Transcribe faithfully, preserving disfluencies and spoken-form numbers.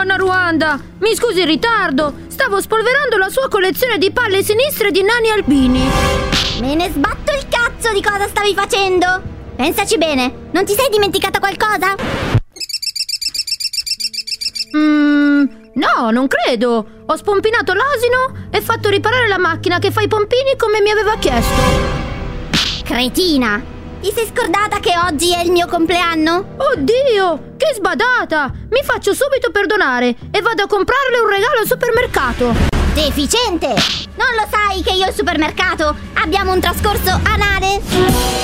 nonna Ruanda, mi scusi il ritardo. Stavo spolverando la sua collezione di palle sinistre di nani albini. Me ne sbatto il cazzo di cosa stavi facendo. Pensaci bene, non ti sei dimenticata qualcosa? Mmm, no, non credo. Ho spompinato l'asino e fatto riparare la macchina che fa i pompini come mi aveva chiesto. Cretina, ti sei scordata che oggi è il mio compleanno? Oddio, che sbadata! Mi faccio subito perdonare e vado a comprarle un regalo al supermercato. Deficiente! Non lo sai che io al supermercato abbiamo un trascorso anale?